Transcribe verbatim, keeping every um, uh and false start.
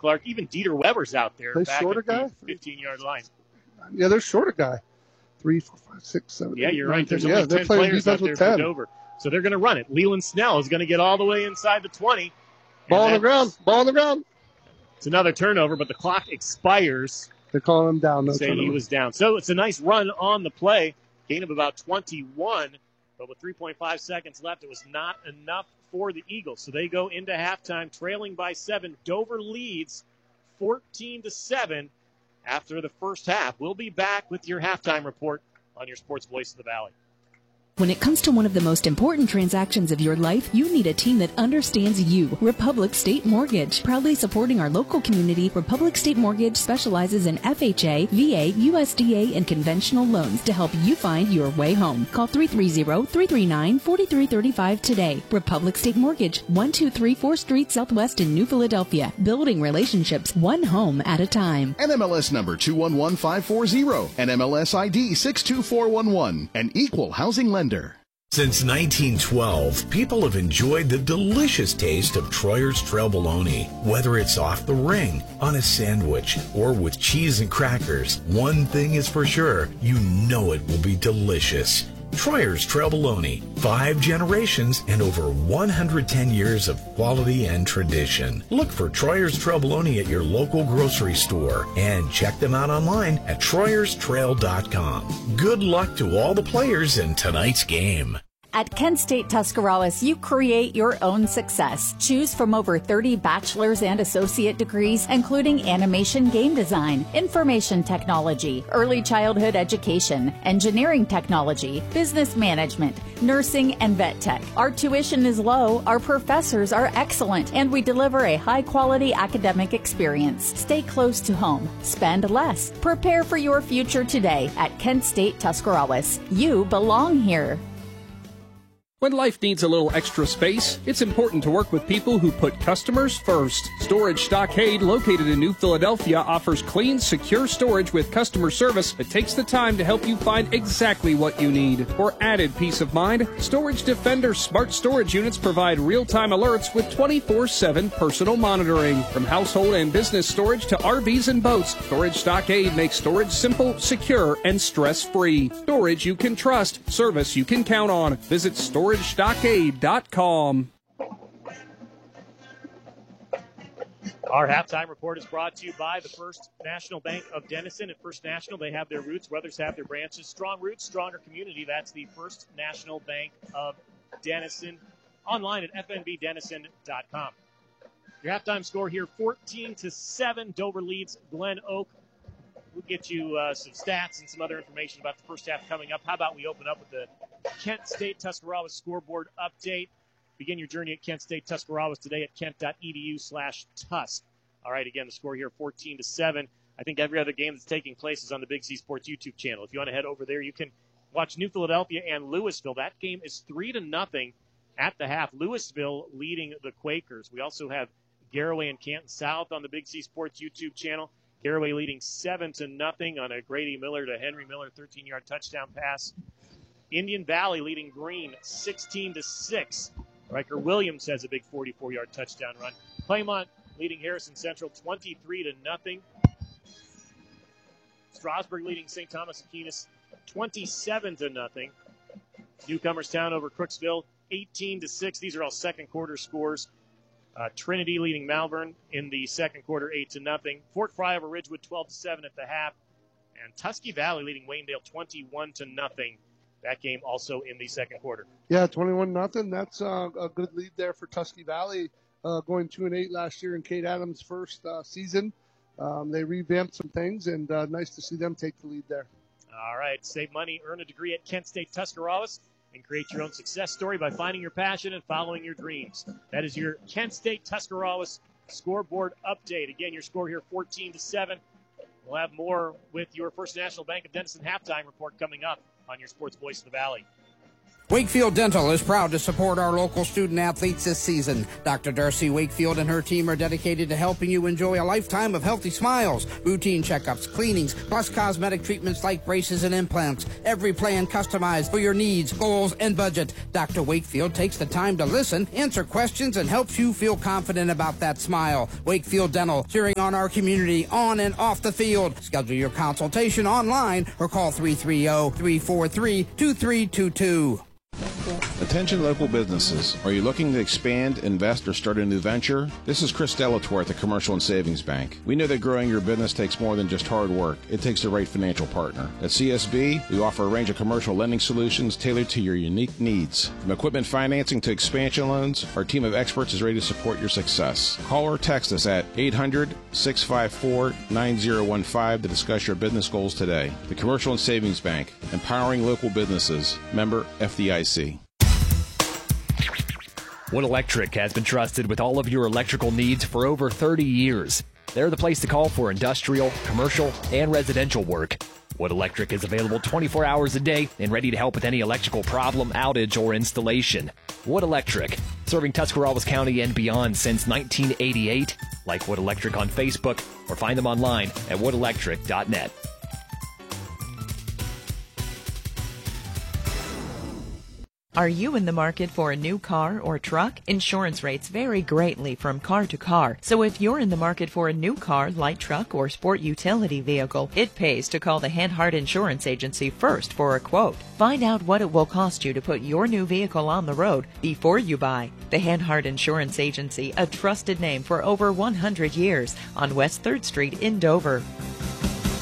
Clark. Even Dieter Weber's out there. They back shorter at the guy? fifteen-yard line. Yeah, they're shorter guy. Three, four, five, six, seven. Yeah, eight, you're nine, right. There's ten. only Yeah, they're ten playing players out defense there with for ten. Dover. So they're going to run it. Leland Snell is going to get all the way inside the twenty. Ball on the ground. Ball on the ground. It's another turnover, but the clock expires. They're calling him down. No Say turnover. he was down. So it's a nice run on the play. Gain of about twenty-one. But with three point five seconds left, it was not enough for the Eagles. So they go into halftime trailing by seven. Dover leads fourteen to seven after the first half. We'll be back with your halftime report on your Sports Voice of the Valley. When it comes to one of the most important transactions of your life, you need a team that understands you. Republic State Mortgage. Proudly supporting our local community, Republic State Mortgage specializes in F H A, V A, U S D A, and conventional loans to help you find your way home. Call three three zero, three three nine, four three three five today. Republic State Mortgage, one two three fourth Street Southwest in New Philadelphia. Building relationships one home at a time. N M L S number two one one five four zero. N M L S I D six two four one one. An equal housing lender. Since nineteen twelve, people have enjoyed the delicious taste of Troyer's Trail Bologna. Whether it's off the ring, on a sandwich, or with cheese and crackers, one thing is for sure, you know it will be delicious. Troyer's Trail Bologna, five generations and over one hundred ten years of quality and tradition. Look for Troyer's Trail Bologna at your local grocery store and check them out online at troyers trail dot com. Good luck to all the players in tonight's game. At Kent State Tuscarawas, you create your own success. Choose from over thirty bachelor's and associate degrees, including animation game design, information technology, early childhood education, engineering technology, business management, nursing, and vet tech. Our tuition is low, our professors are excellent, and we deliver a high-quality academic experience. Stay close to home. Spend less. Prepare for your future today at Kent State Tuscarawas. You belong here. When life needs a little extra space, it's important to work with people who put customers first. Storage Stockade, located in New Philadelphia, offers clean, secure storage with customer service that takes the time to help you find exactly what you need. For added peace of mind, Storage Defender smart storage units provide real-time alerts with twenty-four seven personal monitoring. From household and business storage to R Vs and boats, Storage Stockade makes storage simple, secure, and stress-free. Storage you can trust, service you can count on. Visit storage stockade dot com. Our halftime report is brought to you by the First National Bank of Denison. At First National, they have their roots, where others have their branches. Strong roots, stronger community. That's the First National Bank of Denison. Online at f n b denison dot com. Your halftime score here, fourteen to seven. Dover leads Glen Oak. We'll get you uh, some stats and some other information about the first half coming up. How about we open up with the Kent State Tuscarawas scoreboard update. Begin your journey at Kent State Tuscarawas today at kent.edu slash tusk. All right, again, the score here, fourteen to seven. I think every other game that's taking place is on the Big C Sports YouTube channel. If you want to head over there, you can watch New Philadelphia and Louisville. That game is three to nothing at the half. Louisville leading the Quakers. We also have Garaway and Canton South on the Big C Sports YouTube channel. Garaway leading seven to nothing on a Grady Miller to Henry Miller thirteen-yard touchdown pass. Indian Valley leading Green sixteen to six. Riker Williams has a big forty-four-yard touchdown run. Claymont leading Harrison Central twenty-three to nothing. Strasburg leading Saint Thomas Aquinas twenty-seven to nothing. Newcomerstown over Crooksville eighteen to six. These are all second quarter scores. Uh, Trinity leading Malvern in the second quarter, eight to nothing. Fort Fry over Ridgewood, twelve to seven at the half, and Tusky Valley leading Waynedale, twenty-one to nothing. That game also in the second quarter. Yeah, twenty-one nothing. That's uh, a good lead there for Tusky Valley, uh, going two and eight last year in Kate Adams' first uh, season. Um, they revamped some things, and uh, nice to see them take the lead there. All right, save money, earn a degree at Kent State Tuscarawas, and create your own success story by finding your passion and following your dreams. That is your Kent State Tuscarawas scoreboard update. Again, your score here, fourteen to seven. We'll have more with your First National Bank of Denison halftime report coming up on your Sports Voice of the Valley. Wakefield Dental is proud to support our local student athletes this season. Doctor Darcy Wakefield and her team are dedicated to helping you enjoy a lifetime of healthy smiles, routine checkups, cleanings, plus cosmetic treatments like braces and implants. Every plan customized for your needs, goals, and budget. Doctor Wakefield takes the time to listen, answer questions, and helps you feel confident about that smile. Wakefield Dental, cheering on on our community on and off the field. Schedule your consultation online or call three three zero, three four three, two three two two. Attention local businesses. Are you looking to expand, invest, or start a new venture? This is Chris Delatorre at the Commercial and Savings Bank. We know that growing your business takes more than just hard work. It takes the right financial partner. At C S B, we offer a range of commercial lending solutions tailored to your unique needs. From equipment financing to expansion loans, our team of experts is ready to support your success. Call or text us at eight hundred, six five four, nine zero one five to discuss your business goals today. The Commercial and Savings Bank, empowering local businesses. Member F D I C. Wood Electric has been trusted with all of your electrical needs for over thirty years. They're the place to call for industrial, commercial, and residential work. Wood Electric is available twenty-four hours a day and ready to help with any electrical problem, outage, or installation. Wood Electric, serving Tuscarawas County and beyond since nineteen eighty-eight. Like Wood Electric on Facebook or find them online at wood electric dot net. Are you in the market for a new car or truck? Insurance rates vary greatly from car to car. So if you're in the market for a new car, light truck, or sport utility vehicle, it pays to call the Hanhart Insurance Agency first for a quote. Find out what it will cost you to put your new vehicle on the road before you buy. The Hanhart Insurance Agency, a trusted name for over one hundred years, on West third Street in Dover.